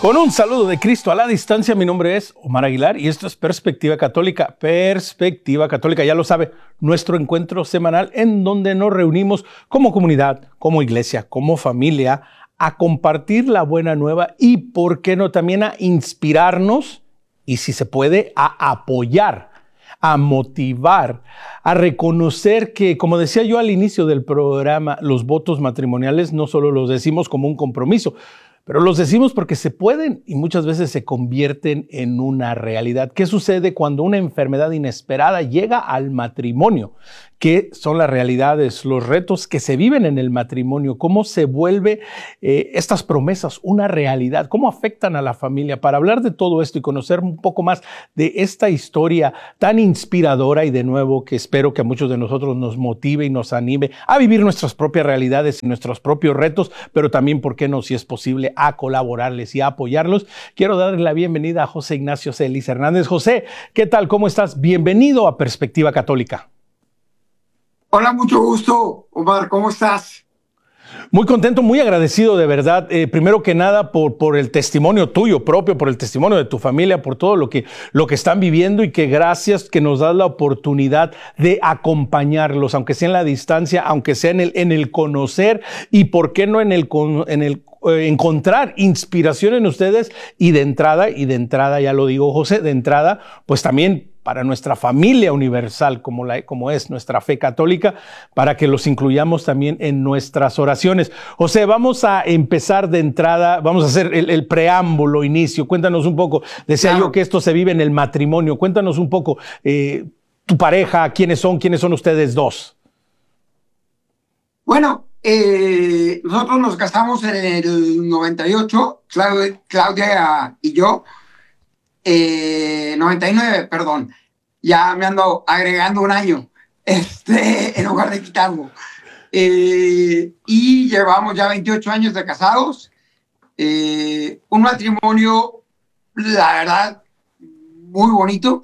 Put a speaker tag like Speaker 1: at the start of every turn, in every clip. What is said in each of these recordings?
Speaker 1: Con un saludo de Cristo a la distancia, mi nombre es Omar Aguilar y esto es Perspectiva Católica. Perspectiva Católica, ya lo sabe, nuestro encuentro semanal en donde nos reunimos como comunidad, como iglesia, como familia, a compartir la buena nueva y, ¿por qué no?, también a inspirarnos y, si se puede, a apoyar, a motivar, a reconocer que, como decía yo al inicio del programa, los votos matrimoniales no solo los decimos como un compromiso, pero los decimos porque se pueden y muchas veces se convierten en una realidad. ¿Qué sucede cuando una enfermedad inesperada llega al matrimonio? ¿Qué son las realidades, los retos que se viven en el matrimonio? ¿Cómo se vuelve estas promesas una realidad? ¿Cómo afectan a la familia? Para hablar de todo esto y conocer un poco más de esta historia tan inspiradora y, de nuevo, que espero que a muchos de nosotros nos motive y nos anime a vivir nuestras propias realidades y nuestros propios retos, pero también, ¿por qué no?, si es posible, a colaborarles y a apoyarlos. Quiero darle la bienvenida a José Ignacio Celis Hernández. José, ¿qué tal? ¿Cómo estás? Bienvenido a Perspectiva Católica.
Speaker 2: Hola, mucho gusto, Omar, ¿cómo estás?
Speaker 1: Muy contento, muy agradecido, de verdad. Primero que nada, por el testimonio tuyo propio, por el testimonio de tu familia, por todo lo que están viviendo, y que gracias que nos das la oportunidad de acompañarlos, aunque sea en la distancia, aunque sea en el conocer y, ¿por qué no?, en el encontrar inspiración en ustedes. Y de entrada, ya lo digo, José, de entrada, pues también para nuestra familia universal, como es nuestra fe católica, para que los incluyamos también en nuestras oraciones. José, vamos a empezar de entrada, vamos a hacer el preámbulo, inicio. Cuéntanos un poco, decía yo que esto se vive en el matrimonio. Cuéntanos un poco, tu pareja, ¿quiénes son ustedes dos?
Speaker 2: Bueno, nosotros nos casamos en el 98, Claudia y yo. 99, perdón, ya me ando agregando un año, en lugar de quitarlo. Y llevamos ya 28 años de casados, un matrimonio, la verdad, muy bonito.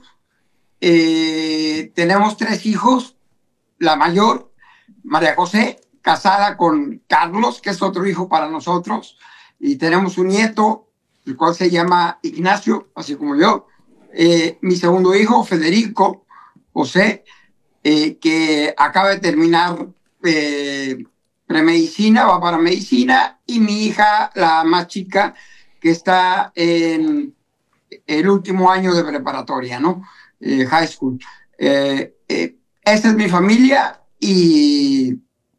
Speaker 2: Tenemos 3 hijos, la mayor, María José, casada con Carlos, que es otro hijo para nosotros, y tenemos un nieto, el cual se llama Ignacio, así como yo. Mi segundo hijo, Federico José, que acaba de terminar premedicina, va para medicina, y mi hija, la más chica, que está en el último año de preparatoria, ¿no? High school. Esta es mi familia y,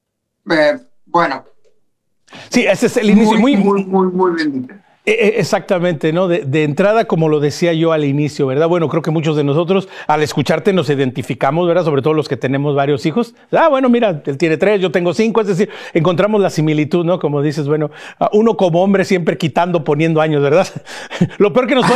Speaker 2: bueno.
Speaker 1: Sí, ese es el inicio.
Speaker 2: Muy bendito.
Speaker 1: Exactamente, ¿no? De entrada, como lo decía yo al inicio, ¿verdad? Bueno, creo que muchos de nosotros al escucharte nos identificamos, ¿verdad? Sobre todo los que tenemos varios hijos. Bueno, mira, él tiene 3, yo tengo 5, es decir, encontramos la similitud, ¿no? Como dices, bueno, uno como hombre siempre poniendo años, ¿verdad? Lo peor que nos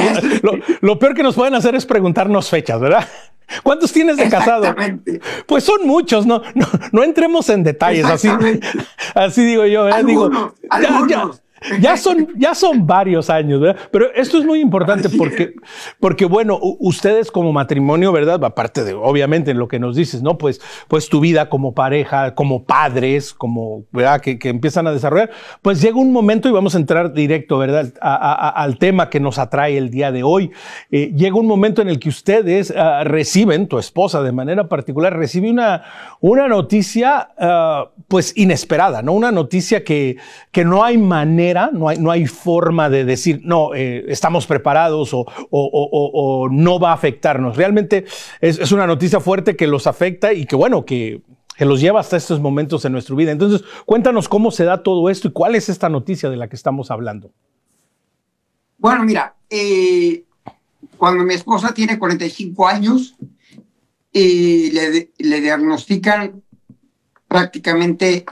Speaker 1: pueden hacer es preguntarnos fechas, ¿verdad? ¿Cuántos tienes de casado? Pues son muchos, no entremos en detalles, así digo yo, ¿verdad?
Speaker 2: Algunos.
Speaker 1: Ya son varios años, ¿verdad? Pero esto es muy importante porque bueno, ustedes como matrimonio, ¿verdad? Aparte de, obviamente, en lo que nos dices, ¿no? Pues tu vida como pareja, como padres, ¿verdad? Que empiezan a desarrollar, pues llega un momento, y vamos a entrar directo, ¿verdad?, al tema que nos atrae el día de hoy. Llega un momento en el que ustedes reciben, tu esposa de manera particular, recibe una noticia, pues inesperada, ¿no? Una noticia que no hay manera, no hay forma de decir, no, estamos preparados o no va a afectarnos. Realmente es una noticia fuerte que los afecta y que, bueno, que los lleva hasta estos momentos en nuestra vida. Entonces, cuéntanos cómo se da todo esto y cuál es esta noticia de la que estamos hablando.
Speaker 2: Bueno, mira, cuando mi esposa tiene 45 años, le diagnostican prácticamente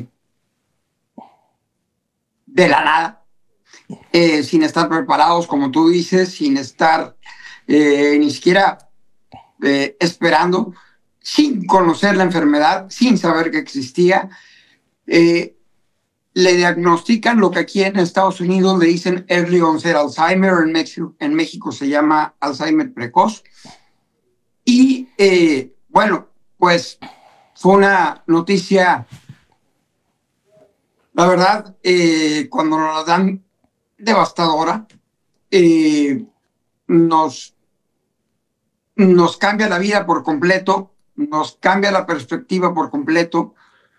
Speaker 2: de la nada, sin estar preparados, como tú dices, sin estar ni siquiera esperando, sin conocer la enfermedad, sin saber que existía. Le diagnostican lo que aquí en Estados Unidos le dicen early onset Alzheimer, en México se llama Alzheimer precoz. Y bueno, pues fue una noticia, la verdad, cuando nos la dan, devastadora. Eh, nos, nos cambia la vida por completo, nos cambia la perspectiva por completo.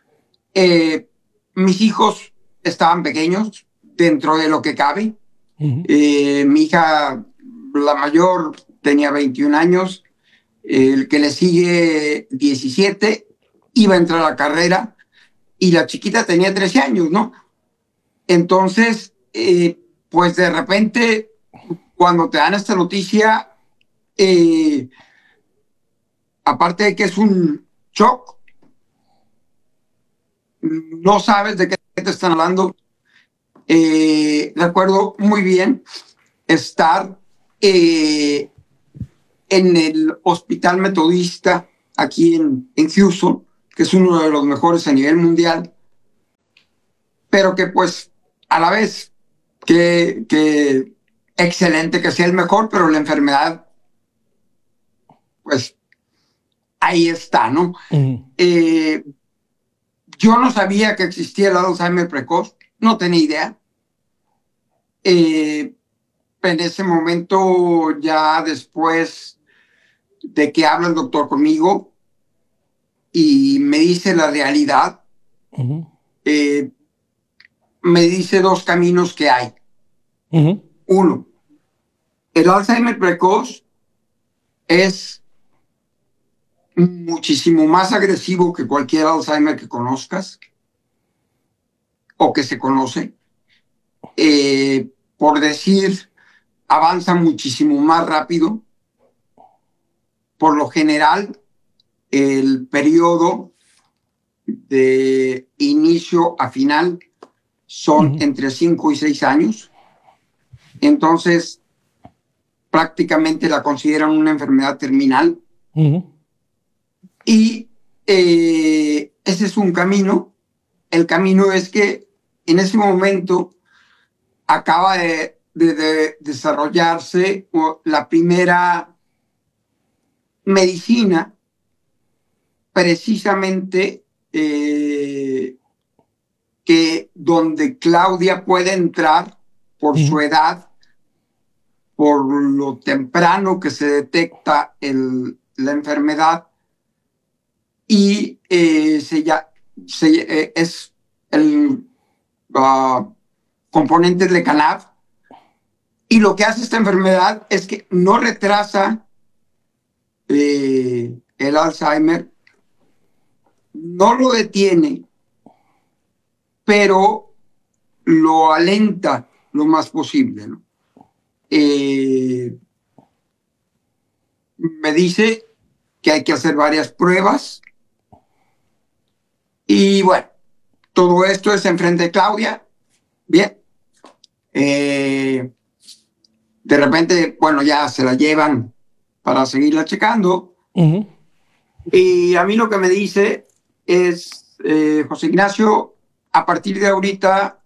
Speaker 2: Mis hijos estaban pequeños dentro de lo que cabe. Mi hija, la mayor, tenía 21 años, el que le sigue 17, iba a entrar a la carrera y la chiquita tenía 13 años, ¿no? Entonces, pues de repente, cuando te dan esta noticia, eh, aparte de que es un shock, no sabes de qué te están hablando. Recuerdo muy bien estar en el Hospital Metodista aquí en Houston, que es uno de los mejores a nivel mundial, pero que pues a la vez que excelente que sea el mejor, pero la enfermedad pues ahí está, ¿no? Yo no sabía que existía el Alzheimer precoz, no tenía idea. En ese momento, ya después de que habla el doctor conmigo y me dice la realidad, me dice dos caminos que hay. Uno, el Alzheimer precoz es muchísimo más agresivo que cualquier Alzheimer que conozcas o que se conoce. Por decir, avanza muchísimo más rápido. Por lo general, el periodo de inicio a final son entre 5 y 6 años. Entonces, prácticamente la consideran una enfermedad terminal. Y ese es un camino. El camino es que en ese momento acaba de desarrollarse la primera medicina precisamente que donde Claudia puede entrar por su edad, por lo temprano que se detecta la enfermedad, y es el componente de Canav. Y lo que hace esta enfermedad es que no retrasa el Alzheimer, no lo detiene, pero lo alenta lo más posible, ¿no? Me dice que hay que hacer varias pruebas y bueno, todo esto es enfrente de Claudia. Bien. De repente, bueno, ya se la llevan para seguirla checando. Y a mí lo que me dice es, José Ignacio, a partir de ahorita,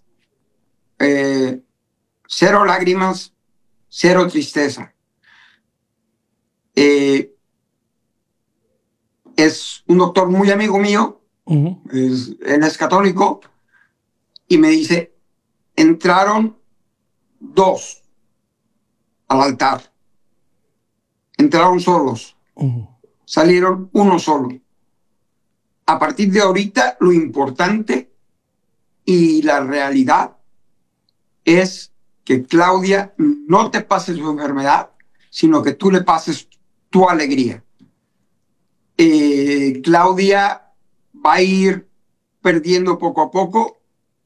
Speaker 2: cero lágrimas, cero tristeza. Es un doctor muy amigo mío, él es católico, y me dice, entraron 2 al altar, entraron solos, salieron 1 solo. A partir de ahorita, lo importante y la realidad es que Claudia no te pase su enfermedad, sino que tú le pases tu alegría. Claudia va a ir perdiendo poco a poco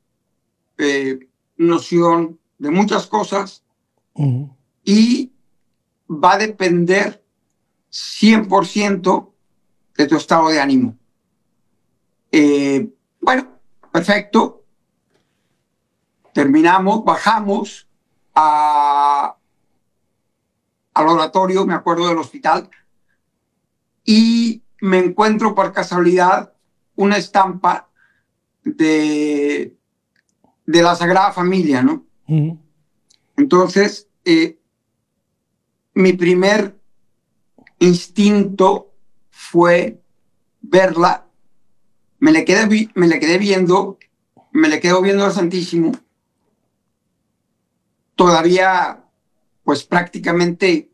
Speaker 2: noción de muchas cosas y va a depender 100% de tu estado de ánimo. Bueno, perfecto. Terminamos, bajamos al oratorio, me acuerdo del hospital, y me encuentro por casualidad una estampa de la Sagrada Familia, ¿no? Entonces, mi primer instinto fue verla, me le quedé viendo al Santísimo todavía, pues prácticamente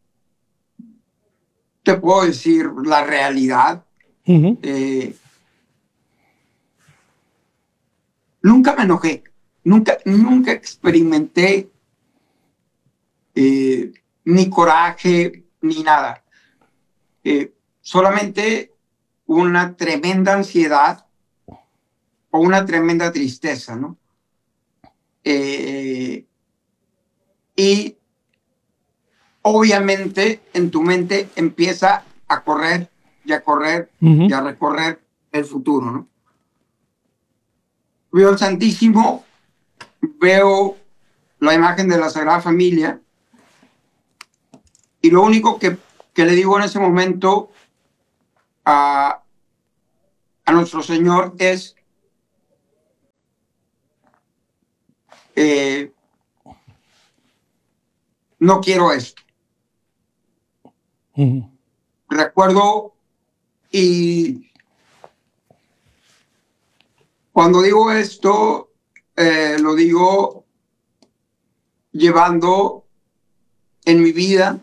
Speaker 2: te puedo decir la realidad. Nunca me enojé, nunca experimenté ni coraje ni nada. Solamente una tremenda ansiedad o una tremenda tristeza, ¿no? Y obviamente en tu mente empieza a correr y a correr y a recorrer el futuro, ¿no? Veo el Santísimo, veo la imagen de la Sagrada Familia y lo único que le digo en ese momento a nuestro Señor es no quiero esto. Recuerdo, y cuando digo esto, lo digo llevando en mi vida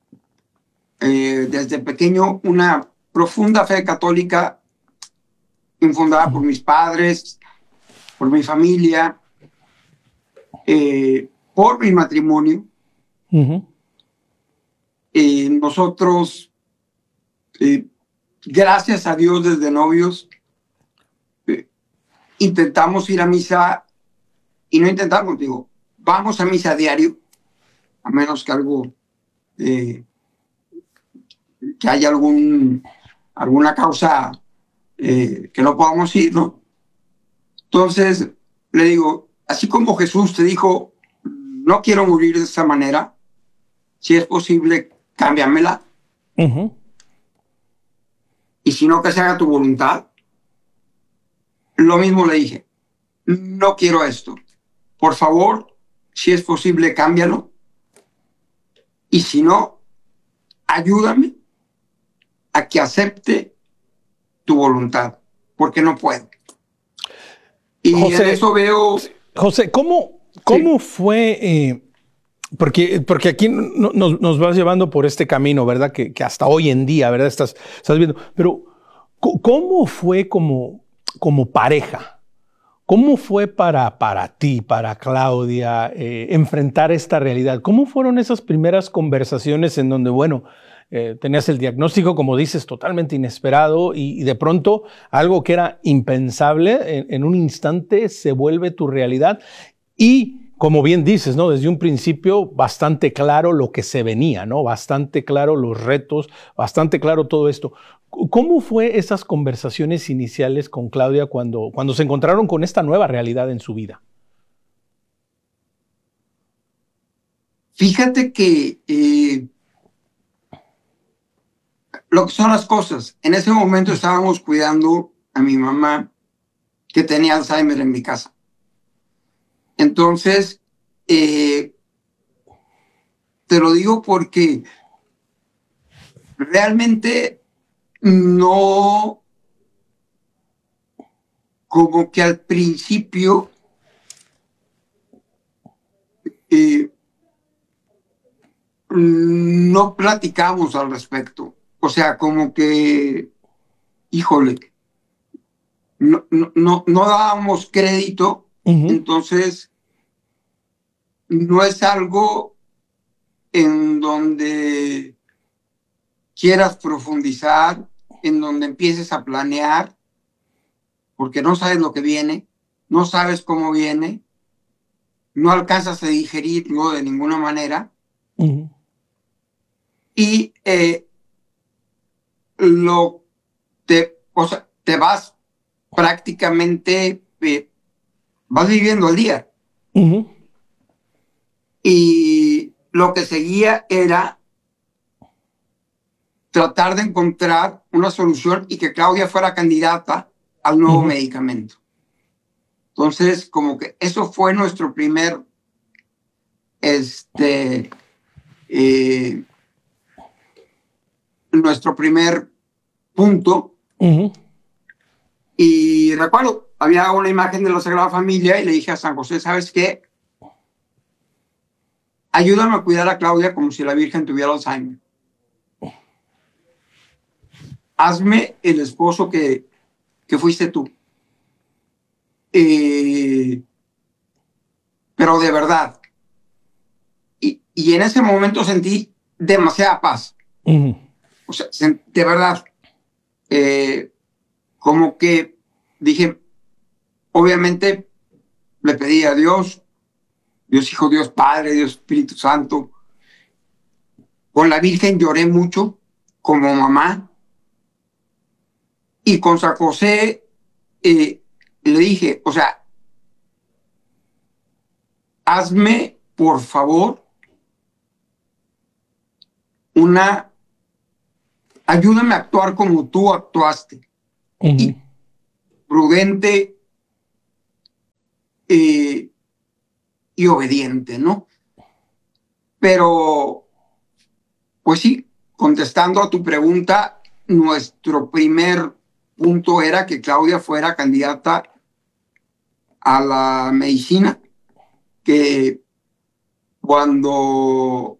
Speaker 2: desde pequeño una profunda fe católica infundada por mis padres, por mi familia, por mi matrimonio. Nosotros, gracias a Dios, desde novios, intentamos ir a misa, y no intentamos, digo, vamos a misa a diario, a menos que algo, que haya alguna causa que no podamos ir, ¿no? Entonces, le digo, así como Jesús te dijo, no quiero morir de esta manera, si es posible, cámbiamela. Y si no, que se haga tu voluntad. Lo mismo le dije, no quiero esto. Por favor, si es posible, cámbialo. Y si no, ayúdame a que acepte tu voluntad, porque no puedo. Y
Speaker 1: José,
Speaker 2: en eso veo...
Speaker 1: José, ¿cómo fue? Porque aquí nos vas llevando por este camino, ¿verdad? Que hasta hoy en día, ¿verdad? Estás viendo. Pero, ¿cómo fue como pareja? ¿Cómo fue para ti, para Claudia, enfrentar esta realidad? ¿Cómo fueron esas primeras conversaciones en donde, bueno, tenías el diagnóstico, como dices, totalmente inesperado y de pronto algo que era impensable en un instante se vuelve tu realidad? Y como bien dices, ¿no? Desde un principio bastante claro lo que se venía, ¿no? Bastante claro los retos, bastante claro todo esto. ¿Cómo fue esas conversaciones iniciales con Claudia cuando se encontraron con esta nueva realidad en su vida?
Speaker 2: Fíjate que lo que son las cosas, en ese momento estábamos cuidando a mi mamá que tenía Alzheimer en mi casa. Entonces, te lo digo porque realmente no, como que al principio no platicamos al respecto. O sea, como que, híjole, no dábamos crédito. Entonces, no es algo en donde quieras profundizar, en donde empieces a planear, porque no sabes lo que viene, no sabes cómo viene, no alcanzas a digerirlo de ninguna manera. Y te vas prácticamente, vas viviendo el día. Y lo que seguía era tratar de encontrar una solución y que Claudia fuera candidata al nuevo medicamento. Entonces, como que eso fue nuestro primer, nuestro primer punto. Y recuerdo, había una imagen de la Sagrada Familia y le dije a San José, ¿sabes qué? ayúdame a cuidar a Claudia como si la Virgen tuviera Alzheimer. Hazme el esposo que fuiste tú. Pero de verdad. Y en ese momento sentí demasiada paz. O sea, de verdad. Como que dije, obviamente le pedí a Dios, Dios Hijo, Dios Padre, Dios Espíritu Santo. Con la Virgen lloré mucho como mamá. Y con San José le dije, o sea, hazme, por favor, ayúdame a actuar como tú actuaste. Y prudente y obediente, ¿no? Pero, pues sí, contestando a tu pregunta, nuestro primer punto era que Claudia fuera candidata a la medicina, que cuando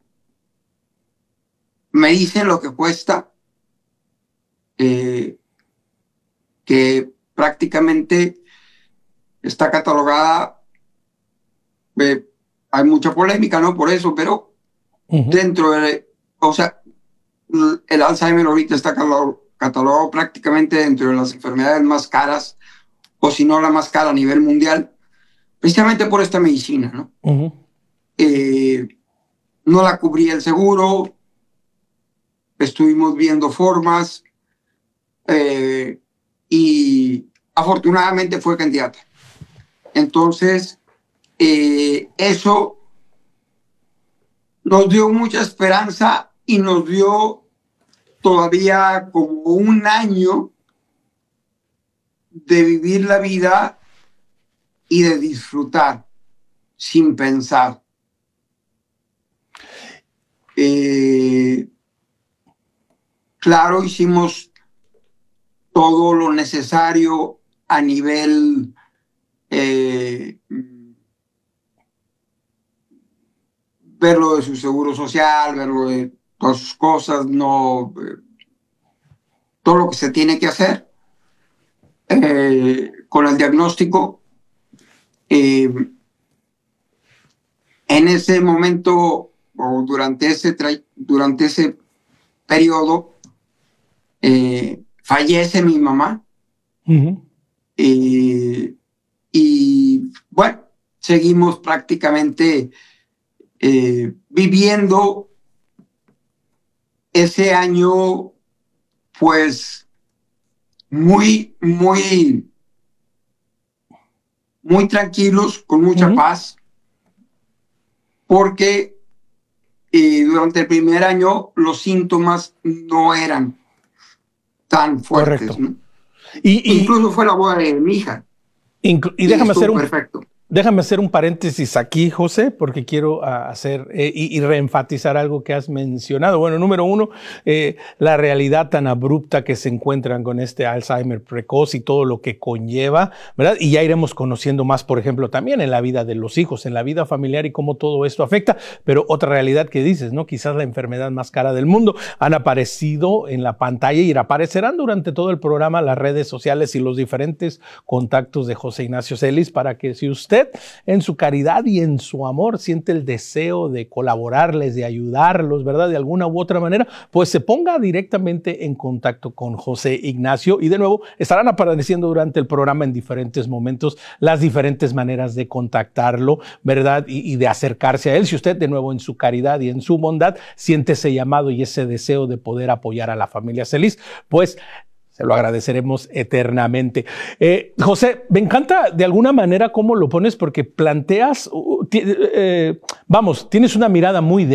Speaker 2: me dicen lo que cuesta, que prácticamente está catalogada, hay mucha polémica, ¿no? Por eso, pero dentro de, o sea, el Alzheimer ahorita está catalogado prácticamente dentro de las enfermedades más caras, o si no la más cara a nivel mundial, precisamente por esta medicina, ¿no? No la cubría el seguro, estuvimos viendo formas, y afortunadamente fue candidata. Entonces, eso nos dio mucha esperanza y nos dio todavía como un año de vivir la vida y de disfrutar sin pensar. Claro, hicimos todo lo necesario a nivel ver lo de su seguro social, ver lo de todas sus cosas, no, todo lo que se tiene que hacer con el diagnóstico. En ese momento o durante ese periodo fallece mi mamá. Y bueno, seguimos prácticamente viviendo ese año pues muy tranquilos, con mucha paz, porque durante el primer año los síntomas no eran tan fuertes.
Speaker 1: Correcto.
Speaker 2: ¿No? Incluso fue la boda de mi hija.
Speaker 1: Y déjame hacer un paréntesis aquí, José, porque quiero hacer y reenfatizar algo que has mencionado. Bueno, número uno, la realidad tan abrupta que se encuentran con este Alzheimer precoz y todo lo que conlleva, ¿verdad? Y ya iremos conociendo más, por ejemplo, también en la vida de los hijos, en la vida familiar y cómo todo esto afecta. Pero otra realidad que dices, ¿no? Quizás la enfermedad más cara del mundo. Han aparecido en la pantalla y aparecerán durante todo el programa las redes sociales y los diferentes contactos de José Ignacio Celis para que si usted en su caridad y en su amor siente el deseo de colaborarles, de ayudarlos, ¿verdad? De alguna u otra manera, pues se ponga directamente en contacto con José Ignacio y de nuevo estarán apareciendo durante el programa en diferentes momentos las diferentes maneras de contactarlo, ¿verdad? Y de acercarse a él. Si usted de nuevo en su caridad y en su bondad siente ese llamado y ese deseo de poder apoyar a la familia Celis, pues se lo agradeceremos eternamente. José, me encanta de alguna manera cómo lo pones porque planteas, tienes una mirada muy de fe,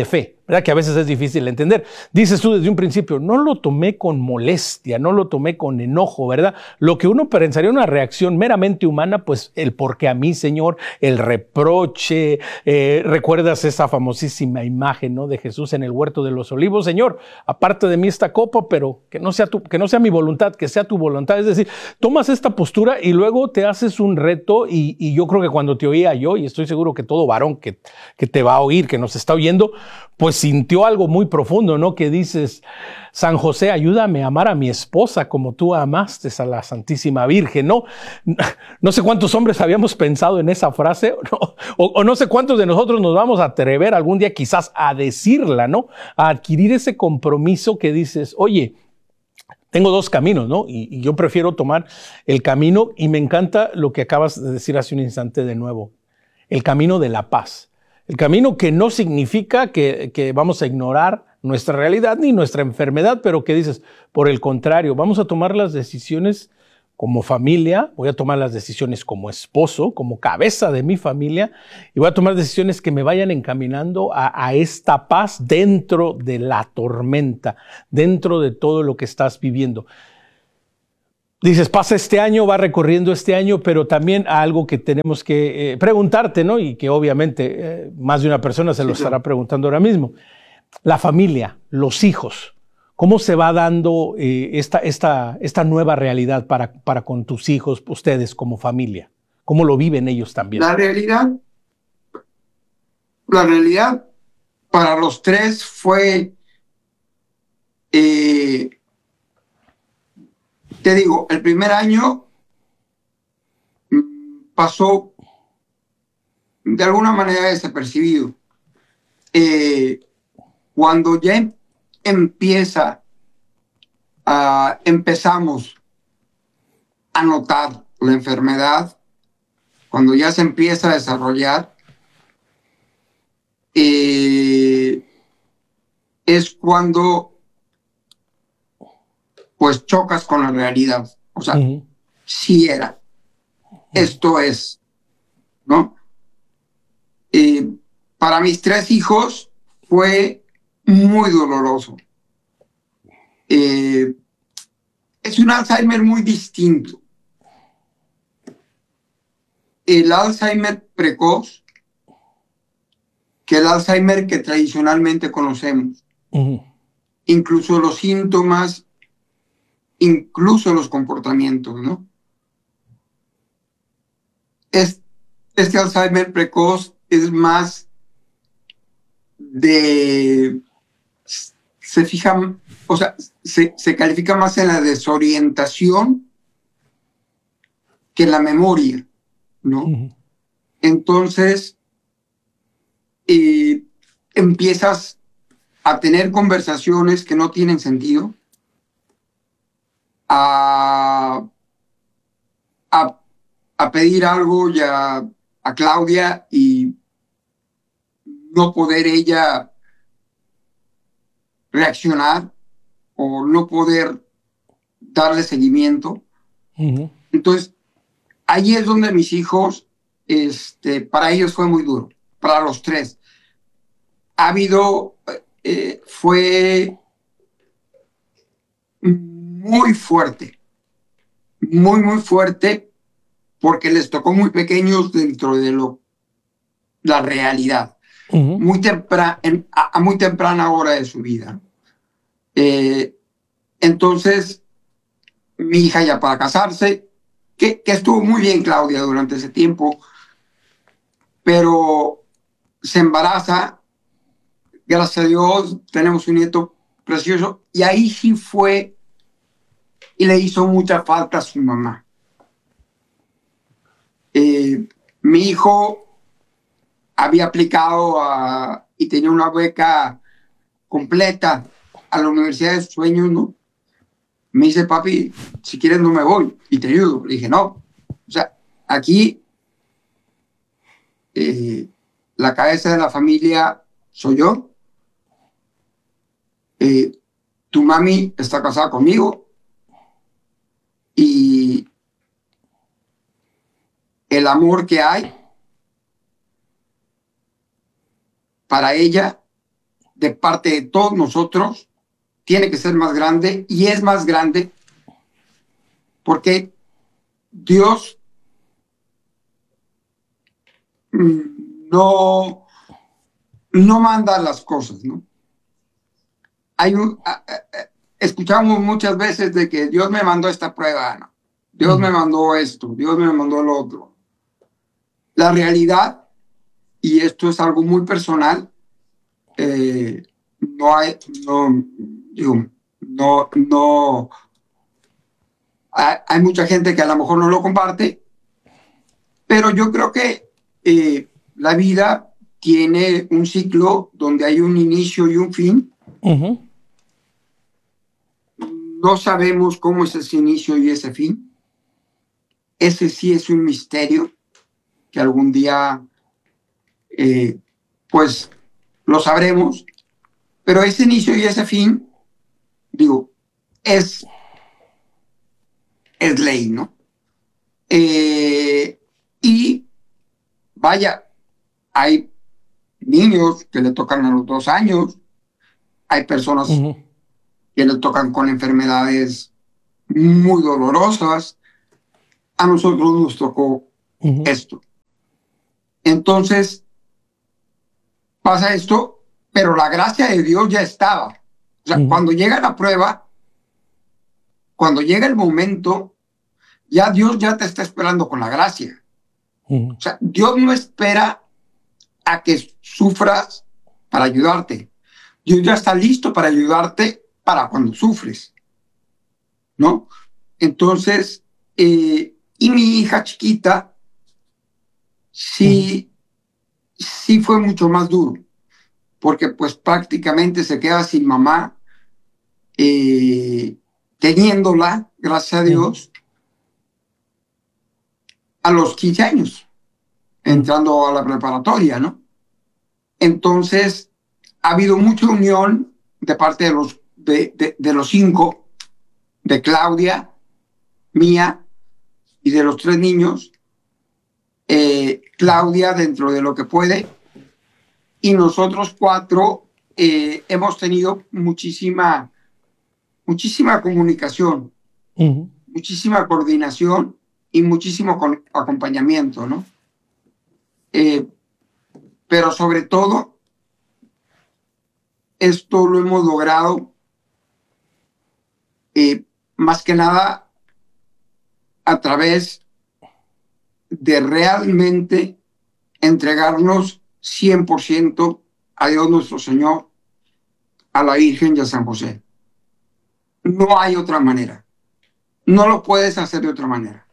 Speaker 1: ¿verdad? Que a veces es difícil de entender. Dices tú desde un principio, no lo tomé con molestia, no lo tomé con enojo, ¿verdad? Lo que uno pensaría una reacción meramente humana, pues el por qué a mí, Señor, el reproche. ¿Recuerdas esa famosísima imagen, ¿no?, de Jesús en el huerto de los olivos? Señor, aparte de mí esta copa, pero que no sea mi voluntad, que sea tu voluntad. Es decir, tomas esta postura y luego te haces un reto y yo creo que cuando te oía yo, y estoy seguro que todo varón que te va a oír, que nos está oyendo, pues sintió algo muy profundo, ¿no? Que dices, San José, ayúdame a amar a mi esposa como tú amaste a la Santísima Virgen, ¿no? No sé cuántos hombres habíamos pensado en esa frase, ¿no? O no sé cuántos de nosotros nos vamos a atrever algún día quizás a decirla, ¿no? A adquirir ese compromiso que dices, oye, tengo dos caminos, ¿no? Y yo prefiero tomar el camino, y me encanta lo que acabas de decir hace un instante de nuevo, el camino de la paz. El camino que no significa que vamos a ignorar nuestra realidad ni nuestra enfermedad, pero que dices, por el contrario, vamos a tomar las decisiones como familia, voy a tomar las decisiones como esposo, como cabeza de mi familia, y voy a tomar decisiones que me vayan encaminando a esta paz dentro de la tormenta, dentro de todo lo que estás viviendo. Dices, pasa este año, va recorriendo este año, pero también algo que tenemos que preguntarte, ¿no? Y que obviamente más de una persona se lo estará preguntando ahora mismo. La familia, los hijos, ¿cómo se va dando esta nueva realidad para con tus hijos, ustedes como familia? ¿Cómo lo viven ellos también?
Speaker 2: La realidad para los tres fue, te digo, el primer año pasó de alguna manera desapercibido. Cuando ya empezamos a notar la enfermedad, cuando ya se empieza a desarrollar, es cuando pues chocas con la realidad. O sea, sí era. Esto es, ¿no? Para mis tres hijos fue muy doloroso. Es un Alzheimer muy distinto. El Alzheimer precoz que el Alzheimer que tradicionalmente conocemos. Incluso los síntomas, incluso los comportamientos, ¿no? Este Alzheimer precoz es más se fija, o sea, se califica más en la desorientación que en la memoria, ¿no? Entonces, empiezas a tener conversaciones que no tienen sentido, a pedir algo ya a Claudia y no poder ella reaccionar o no poder darle seguimiento. Entonces, ahí es donde mis hijos, para ellos fue muy duro, para los tres. Fue muy fuerte, muy fuerte, porque les tocó muy pequeños dentro de la realidad, a muy temprana hora de su vida. Entonces, mi hija ya para casarse, que estuvo muy bien Claudia durante ese tiempo, pero se embaraza, gracias a Dios, tenemos un nieto precioso, y ahí sí fue, y le hizo mucha falta a su mamá. Mi hijo había aplicado y tenía una beca completa a la Universidad de sus Sueños, ¿no? Me dice, papi, si quieres no me voy y te ayudo. Le dije, no. O sea, aquí la cabeza de la familia soy yo. Tu mami está casada conmigo y el amor que hay para ella de parte de todos nosotros tiene que ser más grande, y es más grande porque Dios no manda las cosas, ¿no? Escuchamos muchas veces de que Dios me mandó esta prueba, ¿no? Dios me mandó esto, Dios me mandó lo otro. La realidad, y esto es algo muy personal, hay mucha gente que a lo mejor no lo comparte, pero yo creo que la vida tiene un ciclo donde hay un inicio y un fin.
Speaker 1: Uh-huh.
Speaker 2: No sabemos cómo es ese inicio y ese fin. Ese sí es un misterio que algún día pues lo sabremos, pero ese inicio y ese fin, digo, es ley, ¿no? Y vaya, hay niños que le tocan a los 2 años, hay personas que le tocan con enfermedades muy dolorosas. A nosotros nos tocó esto. Entonces, pasa esto, pero la gracia de Dios ya estaba. O sea, cuando llega la prueba, cuando llega el momento, ya Dios ya te está esperando con la gracia. O sea, Dios no espera a que sufras para ayudarte. Dios ya está listo para ayudarte para cuando sufres, ¿no? Entonces, y mi hija chiquita sí fue mucho más duro, porque pues prácticamente se queda sin mamá, teniéndola, gracias a Dios, a los 15 años, entrando a la preparatoria, ¿no? Entonces, ha habido mucha unión de parte de los 5, de Claudia, mía y de los 3 niños. Claudia dentro de lo que puede, y nosotros 4 hemos tenido muchísima comunicación, muchísima coordinación y muchísimo acompañamiento, ¿no? Pero sobre todo, esto lo hemos logrado más que nada a través de realmente entregarnos 100% a Dios nuestro Señor, a la Virgen y a San José. No hay otra manera. No lo puedes hacer de otra manera.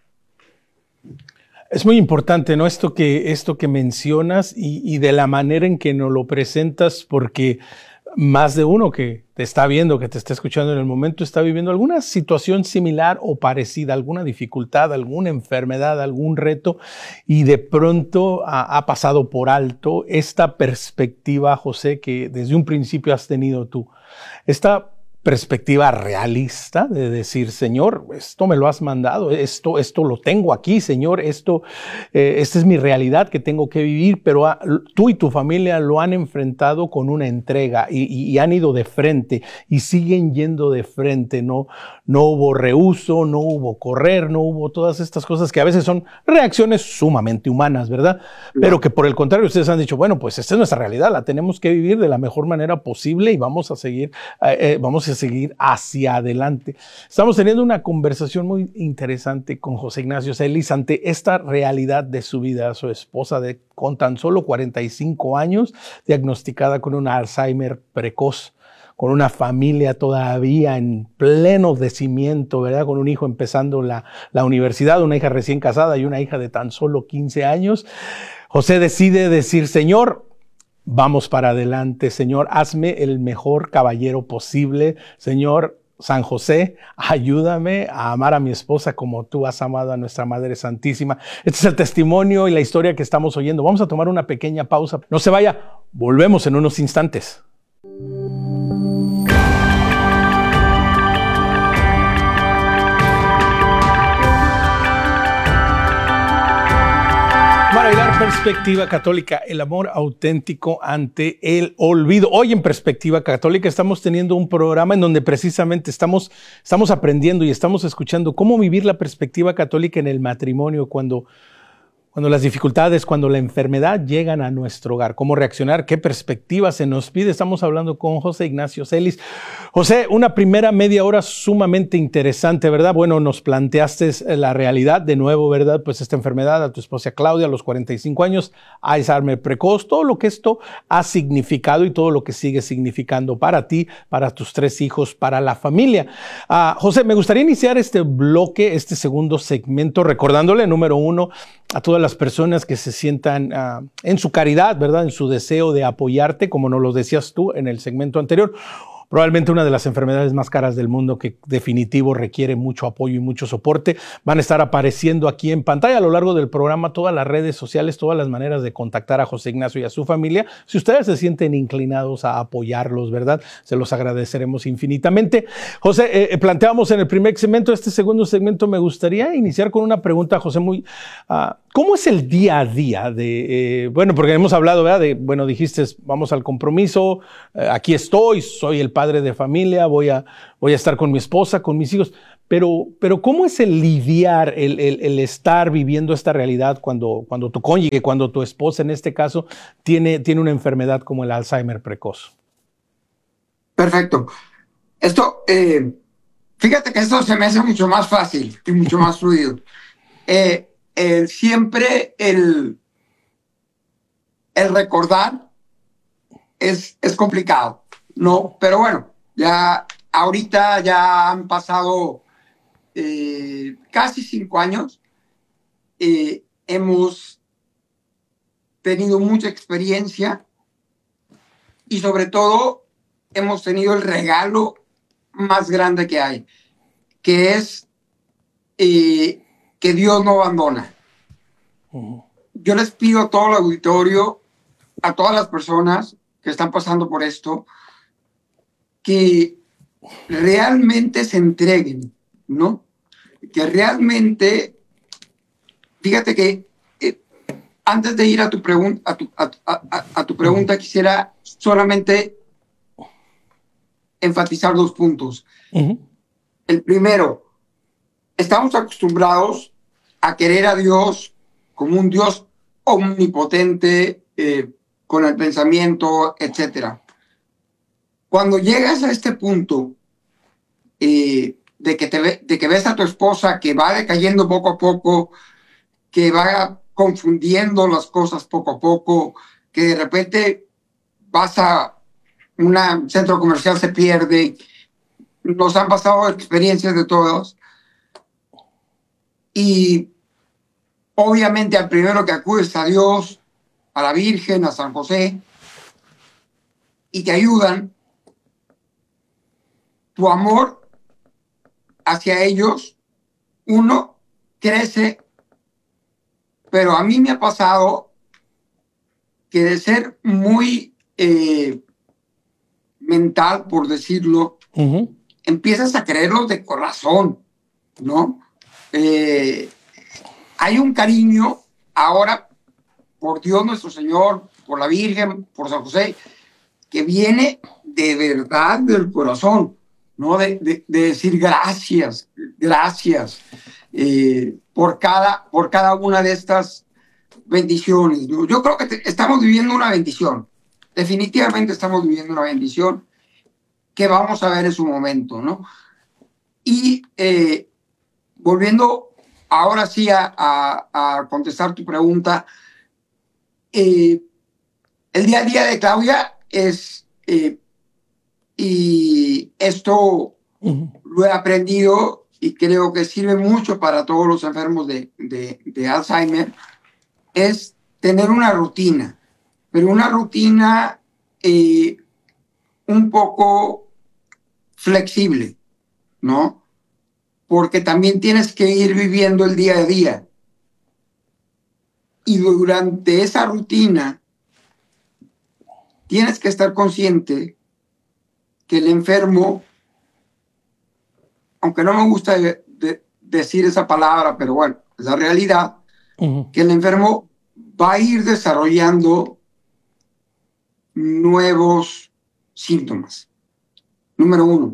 Speaker 1: Es muy importante, ¿no? Esto que mencionas y de la manera en que nos lo presentas, porque más de uno que te está viendo, que te está escuchando en el momento, está viviendo alguna situación similar o parecida, alguna dificultad, alguna enfermedad, algún reto, y de pronto ha pasado por alto esta perspectiva, José, que desde un principio has tenido tú. Esta perspectiva realista de decir, Señor, esto me lo has mandado, esto lo tengo aquí, Señor, esta es mi realidad que tengo que vivir, pero tú y tu familia lo han enfrentado con una entrega y han ido de frente y siguen yendo de frente, no hubo rehúso, no hubo correr, no hubo todas estas cosas que a veces son reacciones sumamente humanas, ¿verdad? Pero que por el contrario ustedes han dicho, bueno, pues esta es nuestra realidad, la tenemos que vivir de la mejor manera posible y vamos a seguir hacia adelante. Estamos teniendo una conversación muy interesante con José Ignacio Celis ante esta realidad de su vida. Su esposa con tan solo 45 años, diagnosticada con un Alzheimer precoz, con una familia todavía en pleno crecimiento, ¿verdad? Con un hijo empezando la universidad, una hija recién casada y una hija de tan solo 15 años. José decide decir, Señor, vamos para adelante, Señor, hazme el mejor caballero posible. Señor San José, ayúdame a amar a mi esposa como tú has amado a nuestra Madre Santísima. Este es el testimonio y la historia que estamos oyendo. Vamos a tomar una pequeña pausa. No se vaya, volvemos en unos instantes. Omar Aguilar Perspectiva Católica, el amor auténtico ante el olvido. Hoy en Perspectiva Católica estamos teniendo un programa en donde precisamente estamos aprendiendo y estamos escuchando cómo vivir la perspectiva católica en el matrimonio cuando las dificultades, cuando la enfermedad llegan a nuestro hogar, cómo reaccionar, qué perspectiva se nos pide. Estamos hablando con José Ignacio Celis. José, una primera media hora sumamente interesante, ¿verdad? Bueno, nos planteaste la realidad de nuevo, ¿verdad? Pues esta enfermedad a tu esposa Claudia a los 45 años, Alzheimer precoz, todo lo que esto ha significado y todo lo que sigue significando para ti, para tus 3 hijos, para la familia. José, me gustaría iniciar este bloque, este segundo segmento, recordándole, número 1, a todas las personas que se sientan en su caridad, ¿verdad? En su deseo de apoyarte, como nos lo decías tú en el segmento anterior. Probablemente una de las enfermedades más caras del mundo que definitivo requiere mucho apoyo y mucho soporte. Van a estar apareciendo aquí en pantalla a lo largo del programa todas las redes sociales, todas las maneras de contactar a José Ignacio y a su familia. Si ustedes se sienten inclinados a apoyarlos, ¿verdad? Se los agradeceremos infinitamente. José, planteamos en el primer segmento, este segundo segmento, me gustaría iniciar con una pregunta, José, ¿cómo es el día a día bueno, porque hemos hablado, ¿verdad? Bueno, dijiste, vamos al compromiso, aquí estoy, soy el padre de familia, voy a estar con mi esposa, con mis hijos, pero ¿cómo es el lidiar, el estar viviendo esta realidad cuando tu cónyuge, cuando tu esposa en este caso tiene una enfermedad como el Alzheimer precoz?
Speaker 2: Perfecto. Esto, fíjate que esto se me hace mucho más fácil y mucho más fluido. Siempre el recordar es complicado, ¿no? Pero bueno, ya ahorita ya han pasado casi 5 años. Hemos tenido mucha experiencia y sobre todo hemos tenido el regalo más grande que hay, que es que Dios no abandona. Yo les pido a todo el auditorio, a todas las personas que están pasando por esto, que realmente se entreguen, ¿no? Que realmente, fíjate que antes de ir a tu pregunta, a tu pregunta, quisiera solamente enfatizar 2 puntos. El primero, estamos acostumbrados a querer a Dios como un Dios omnipotente, con el pensamiento, etc. Cuando llegas a este punto de que ves a tu esposa que va decayendo poco a poco, que va confundiendo las cosas poco a poco, que de repente vas a un centro comercial, se pierde, nos han pasado experiencias de todos. Y obviamente al primero que acudes a Dios, a la Virgen, a San José, y te ayudan, tu amor hacia ellos, uno, crece, pero a mí me ha pasado que de ser muy mental, por decirlo, empiezas a creerlos de corazón, ¿no? Hay un cariño ahora por Dios nuestro Señor, por la Virgen, por San José, que viene de verdad del corazón, ¿no? De decir gracias por cada una de estas bendiciones, ¿no? Yo creo que estamos viviendo una bendición, definitivamente estamos viviendo una bendición que vamos a ver en su momento, ¿no? Y volviendo ahora sí a contestar tu pregunta, el día a día de Claudia es, y esto lo he aprendido y creo que sirve mucho para todos los enfermos de Alzheimer, es tener una rutina, pero una rutina un poco flexible, ¿no? Porque también tienes que ir viviendo el día a día. Y durante esa rutina tienes que estar consciente que el enfermo, aunque no me gusta decir esa palabra, pero bueno, es la realidad, que el enfermo va a ir desarrollando nuevos síntomas. Número uno.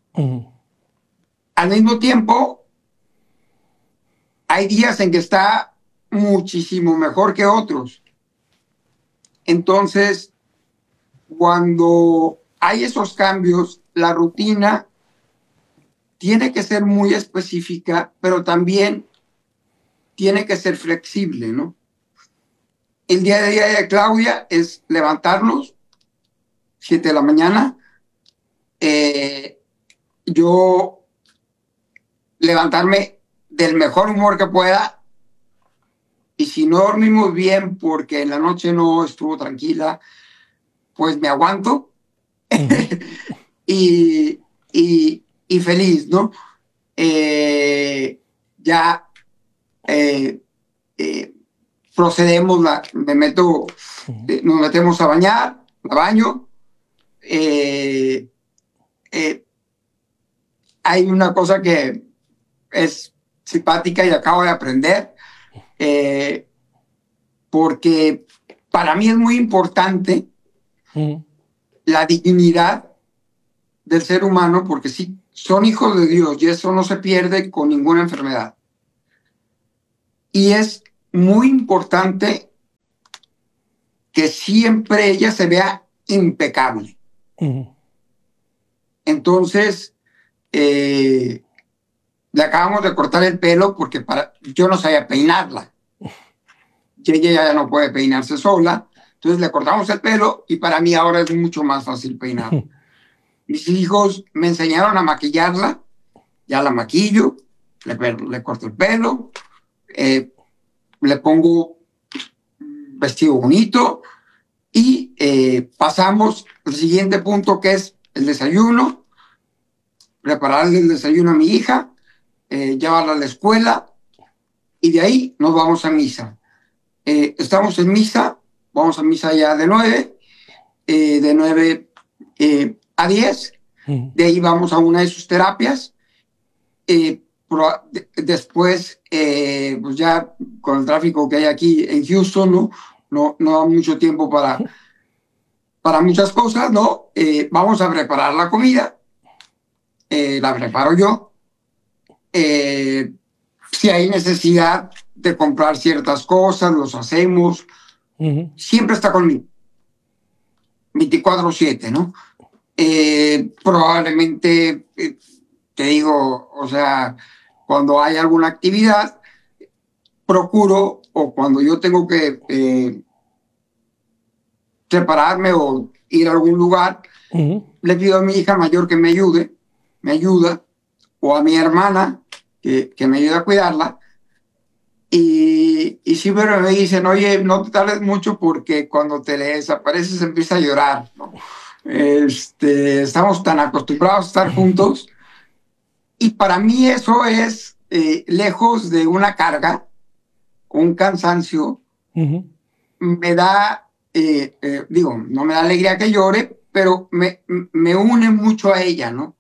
Speaker 2: Al mismo tiempo, hay días en que está muchísimo mejor que otros. Entonces, cuando hay esos cambios, la rutina tiene que ser muy específica, pero también tiene que ser flexible, ¿no? El día a día de Claudia es levantarnos 7 de la mañana. Yo levantarme del mejor humor que pueda, y si no dormimos bien porque en la noche no estuvo tranquila, pues me aguanto y, y feliz, ¿no? Ya procedemos, nos metemos a bañar, la baño. Hay una cosa que es simpática y acabo de aprender, porque para mí es muy importante la dignidad del ser humano, porque sí, son hijos de Dios y eso no se pierde con ninguna enfermedad. Y es muy importante que siempre ella se vea impecable. Entonces, le acabamos de cortar el pelo porque yo no sabía peinarla. Y ella ya no puede peinarse sola. Entonces le cortamos el pelo y para mí ahora es mucho más fácil peinar. Mis hijos me enseñaron a maquillarla. Ya la maquillo, le corto el pelo, le pongo un vestido bonito y pasamos al siguiente punto, que es el desayuno. Prepararle el desayuno a mi hija, llevarla a la escuela y de ahí nos vamos a misa. Estamos en misa, vamos a misa ya de 9 a 10. De ahí vamos a una de sus terapias. Después, pues ya con el tráfico que hay aquí en Houston, no da mucho tiempo para muchas cosas, ¿no? Vamos a preparar la comida. La preparo yo. Si hay necesidad de comprar ciertas cosas, los hacemos. Siempre está conmigo. 24/7, ¿no? Probablemente, te digo, o sea, cuando hay alguna actividad, procuro, o cuando yo tengo que prepararme o ir a algún lugar, le pido a mi hija mayor que me ayuda, o a mi hermana que me ayuda a cuidarla. Y siempre me dicen, oye, no te tardes mucho porque cuando te le desapareces empieza a llorar, ¿no? Estamos tan acostumbrados a estar juntos y para mí eso es, lejos de una carga, un cansancio, me da, no me da alegría que llore, pero me une mucho a ella, ¿no?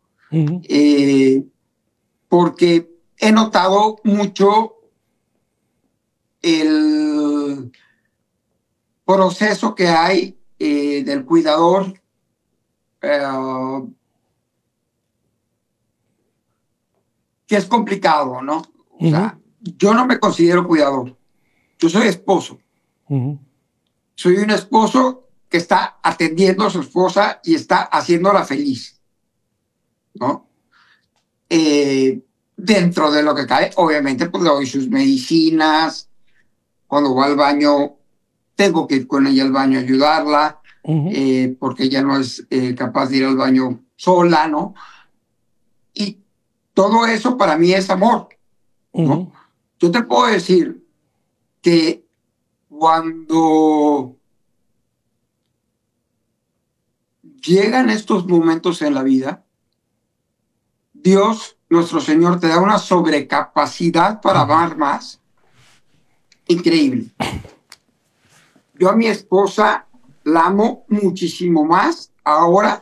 Speaker 2: Porque he notado mucho el proceso que hay del cuidador, que es complicado, ¿no? O sea, yo no me considero cuidador, yo soy esposo. Soy un esposo que está atendiendo a su esposa y está haciéndola feliz, ¿no? Dentro de lo que cae, obviamente, pues le doy sus medicinas. Cuando va al baño, tengo que ir con ella al baño a ayudarla, porque ella no es capaz de ir al baño sola, ¿no? Y todo eso para mí es amor, ¿no? Yo te puedo decir que cuando llegan estos momentos en la vida, Dios, nuestro Señor, te da una sobrecapacidad para amar más. Increíble. Yo a mi esposa la amo muchísimo más ahora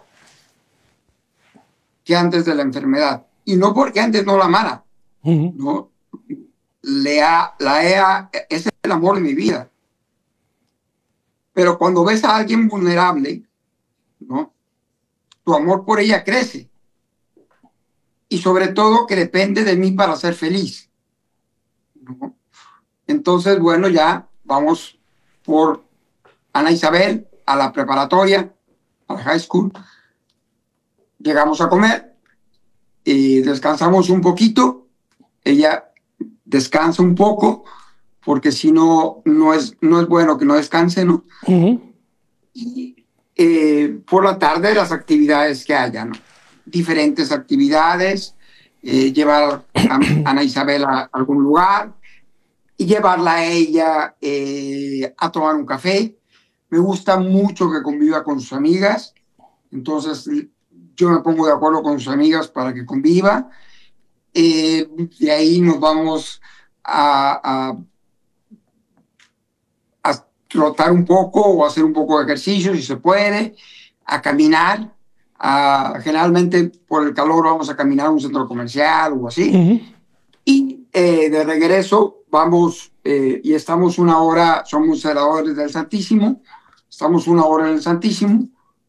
Speaker 2: que antes de la enfermedad. Y no porque antes no la amara, ¿no? Es el amor de mi vida. Pero cuando ves a alguien vulnerable, ¿no? Tu amor por ella crece. Y sobre todo que depende de mí para ser feliz, ¿no? Entonces, bueno, ya vamos por Ana Isabel a la preparatoria, a la high school. Llegamos a comer y descansamos un poquito. Ella descansa un poco porque si no, no es bueno que no descanse, ¿no? Y por la tarde las actividades que haya, ¿no? Diferentes actividades, llevar a Ana Isabel a algún lugar y llevarla a ella a tomar un café. Me gusta mucho que conviva con sus amigas, entonces yo me pongo de acuerdo con sus amigas para que conviva. De ahí nos vamos a trotar un poco o hacer un poco de ejercicio si se puede, a caminar. Generalmente por el calor vamos a caminar a un centro comercial o así. Y de regreso vamos y estamos una hora, somos celadores del Santísimo, estamos una hora en el Santísimo.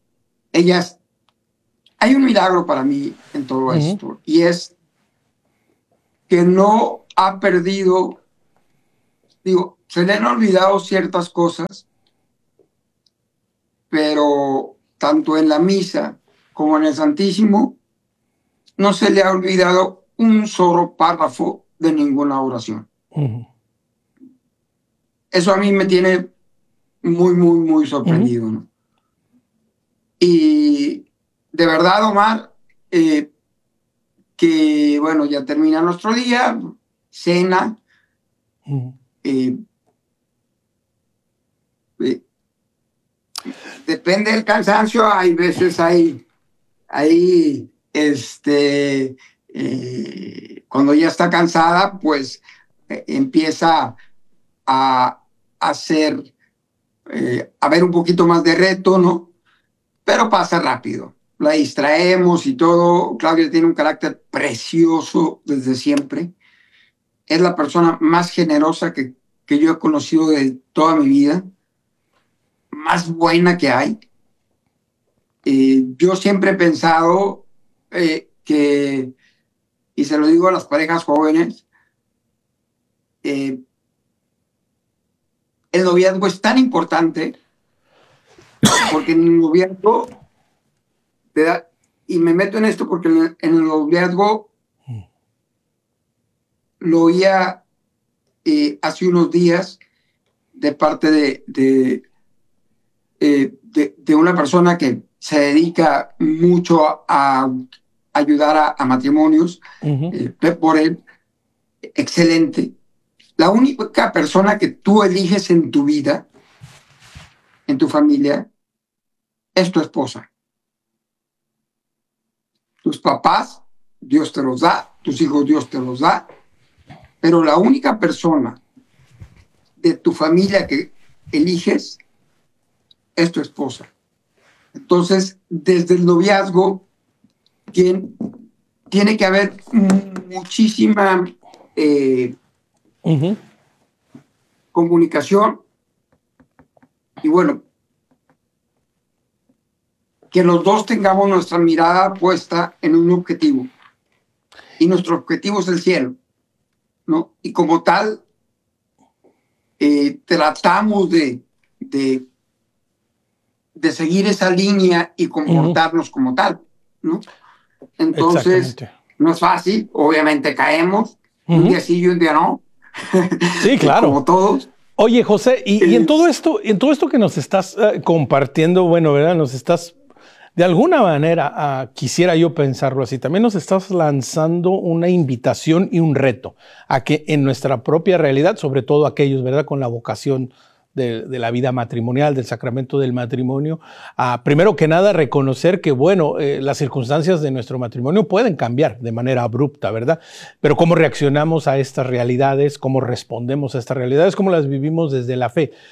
Speaker 2: Hay un milagro para mí en todo esto, y es que no ha perdido, digo, se le han olvidado ciertas cosas, pero tanto en la misa como en el Santísimo no se le ha olvidado un solo párrafo de ninguna oración. Eso a mí me tiene muy, muy, muy sorprendido, ¿no? Y de verdad, Omar, que bueno, ya termina nuestro día, cena, depende del cansancio, hay veces cuando ya está cansada, pues empieza a hacer, a ver un poquito más de reto, ¿no? Pero pasa rápido, la distraemos y todo. Claudia tiene un carácter precioso desde siempre. Es la persona más generosa que yo he conocido de toda mi vida, más buena que hay. Yo siempre he pensado que, y se lo digo a las parejas jóvenes, el noviazgo es tan importante porque en el noviazgo y me meto en esto porque en el noviazgo lo oía hace unos días de parte de una persona que se dedica mucho a ayudar a matrimonios, por él, excelente. La única persona que tú eliges en tu vida, en tu familia, es tu esposa. Tus papás, Dios te los da, tus hijos, Dios te los da, pero la única persona de tu familia que eliges es tu esposa. Entonces, desde el noviazgo tiene que haber muchísima comunicación y bueno, que los dos tengamos nuestra mirada puesta en un objetivo, y nuestro objetivo es el cielo, ¿no? Y como tal, tratamos de seguir esa línea y comportarnos como tal, ¿no? Entonces, no es fácil, obviamente caemos, un día sí y un día no.
Speaker 1: Sí, claro.
Speaker 2: Como todos.
Speaker 1: Oye, José, y en todo esto que nos estás compartiendo, bueno, ¿verdad? Nos estás, de alguna manera, quisiera yo pensarlo así, también nos estás lanzando una invitación y un reto a que en nuestra propia realidad, sobre todo aquellos, ¿verdad?, con la vocación de la vida matrimonial, del sacramento del matrimonio, primero que nada reconocer que, bueno, las circunstancias de nuestro matrimonio pueden cambiar de manera abrupta, ¿verdad? Pero cómo reaccionamos a estas realidades, cómo respondemos a estas realidades, cómo las vivimos desde la fe.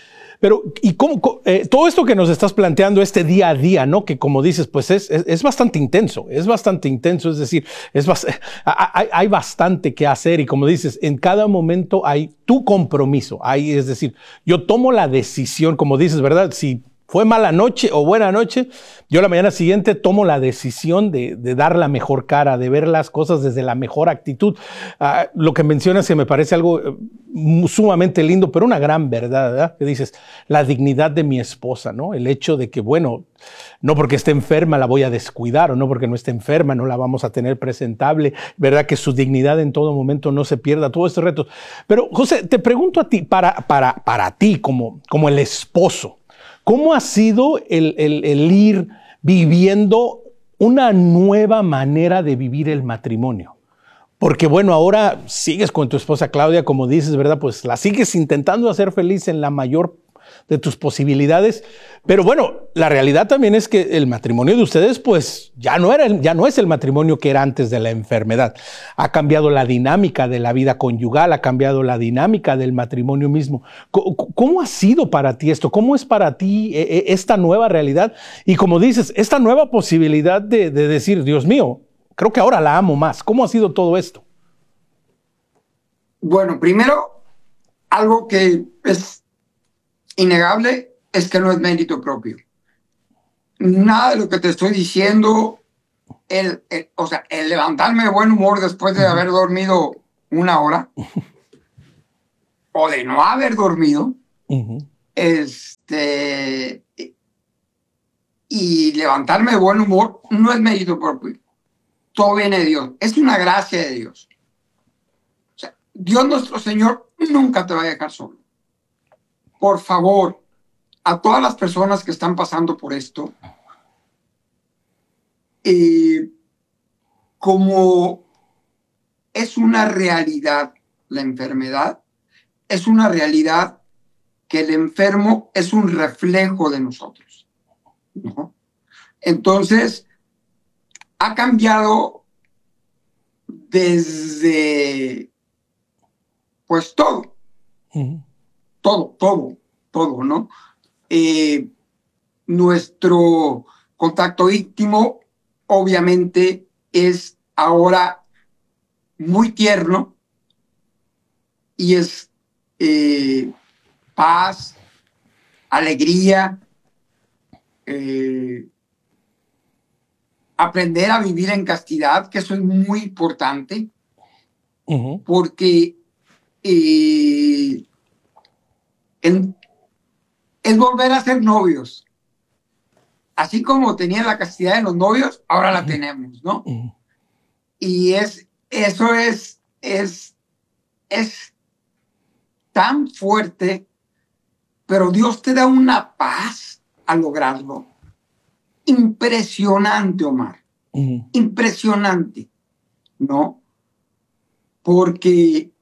Speaker 1: Pero, ¿y todo esto que nos estás planteando, este día a día, ¿no? Que como dices, pues es bastante intenso, es decir, hay bastante que hacer y como dices, en cada momento hay tu compromiso, es decir, yo tomo la decisión, como dices, ¿verdad? Si fue mala noche o buena noche, yo la mañana siguiente tomo la decisión de dar la mejor cara, de ver las cosas desde la mejor actitud. Lo que mencionas que me parece algo sumamente lindo, pero una gran verdad, ¿verdad? Que dices, la dignidad de mi esposa, ¿no? El hecho de que, bueno, no porque esté enferma la voy a descuidar o no porque no esté enferma no la vamos a tener presentable, ¿verdad? Que su dignidad en todo momento no se pierda, todos estos retos. Pero, José, te pregunto a ti, para ti como el esposo, ¿cómo ha sido el ir viviendo una nueva manera de vivir el matrimonio? Porque bueno, ahora sigues con tu esposa Claudia, como dices, ¿verdad? Pues la sigues intentando hacer feliz en la mayor de tus posibilidades. Pero bueno, la realidad también es que el matrimonio de ustedes, pues ya no es el matrimonio que era antes de la enfermedad. Ha cambiado la dinámica de la vida conyugal, ha cambiado la dinámica del matrimonio mismo. ¿Cómo ha sido para ti esto? ¿Cómo es para ti esta nueva realidad? Y como dices, esta nueva posibilidad de decir, Dios mío, creo que ahora la amo más. ¿Cómo ha sido todo esto?
Speaker 2: Bueno, primero, algo que es innegable es que no es mérito propio. Nada de lo que te estoy diciendo, o sea, el levantarme de buen humor después de haber dormido una hora o de no haber dormido, y levantarme de buen humor no es mérito propio. Todo viene de Dios. Es una gracia de Dios. O sea, Dios nuestro Señor nunca te va a dejar solo. Por favor, a todas las personas que están pasando por esto, como es una realidad la enfermedad, es una realidad que el enfermo es un reflejo de nosotros, ¿no? Entonces, ha cambiado desde, pues todo, todo, ¿no? Nuestro contacto íntimo, obviamente, es ahora muy tierno y es paz, alegría, aprender a vivir en castidad, que eso es muy importante, porque es volver a ser novios. Así como tenía la castidad de los novios, ahora la tenemos, ¿no? Y eso es tan fuerte, pero Dios te da una paz al lograrlo. Impresionante, Omar. Impresionante, ¿no? Porque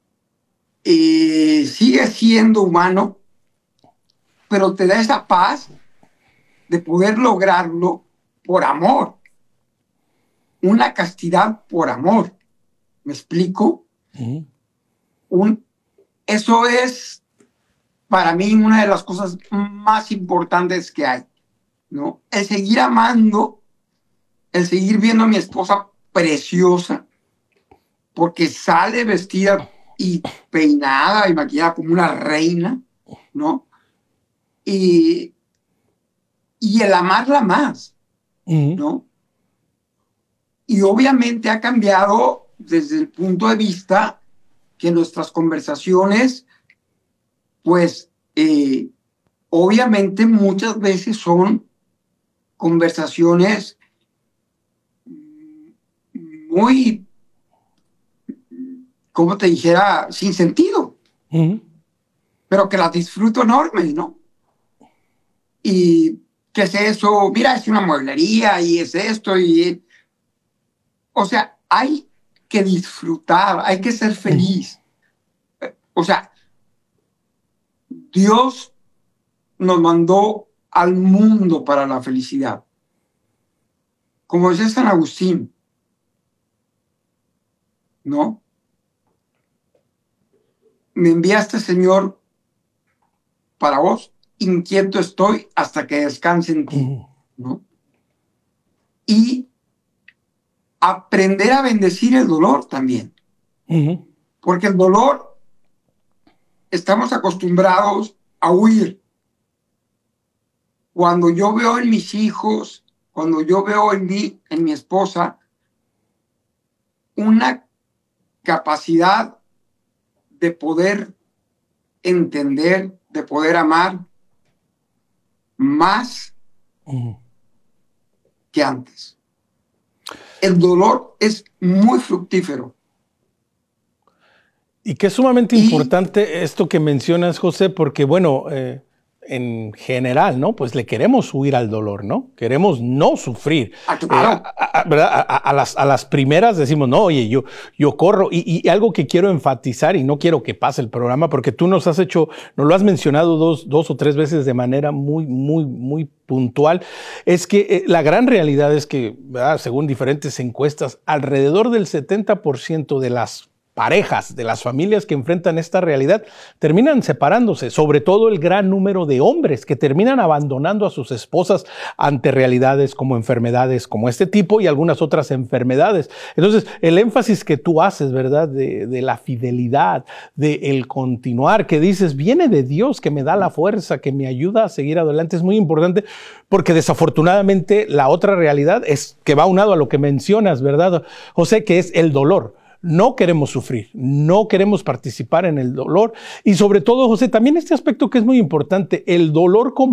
Speaker 2: sigue siendo humano, pero te da esa paz de poder lograrlo por amor. Una castidad por amor. ¿Me explico? Eso es para mí una de las cosas más importantes que hay, ¿no? El seguir amando, el seguir viendo a mi esposa preciosa, porque sale vestida y peinada y maquillada como una reina, ¿no? Y el amarla más, ¿no? Y obviamente ha cambiado desde el punto de vista que nuestras conversaciones, pues, obviamente muchas veces son conversaciones muy, como te dijera, sin sentido, pero que las disfruto enorme, ¿no? Y ¿qué es eso? Mira, es una mueblería y es esto y... O sea, hay que disfrutar, hay que ser feliz. O sea, Dios nos mandó al mundo para la felicidad. Como decía San Agustín, ¿no? Me enviaste, Señor, para vos inquieto estoy hasta que descanse en ti, ¿no? Y aprender a bendecir el dolor también. Porque el dolor, estamos acostumbrados a huir. Cuando yo veo en mis hijos, cuando yo veo en mi esposa, una capacidad de poder entender, de poder amar más que antes. El dolor es muy fructífero.
Speaker 1: Y que es sumamente importante esto que mencionas, José, porque bueno, en general, ¿no? Pues le queremos huir al dolor, ¿no? Queremos no sufrir.
Speaker 2: Claro.
Speaker 1: A las primeras decimos, no, oye, yo corro. Y algo que quiero enfatizar, y no quiero que pase el programa, porque tú nos lo has mencionado dos o tres veces de manera muy puntual, es que la gran realidad es que, ¿verdad?, según diferentes encuestas, alrededor del 70% de las parejas, de las familias que enfrentan esta realidad, terminan separándose, sobre todo el gran número de hombres que terminan abandonando a sus esposas ante realidades como enfermedades como este tipo y algunas otras enfermedades. Entonces, el énfasis que tú haces, ¿verdad?, de la fidelidad, de el continuar, que dices, viene de Dios, que me da la fuerza, que me ayuda a seguir adelante, es muy importante, porque desafortunadamente la otra realidad es que va aunado a lo que mencionas, ¿verdad, José?, que es el dolor. No queremos sufrir, no queremos participar en el dolor y sobre todo, José, también este aspecto que es muy importante, el dolor como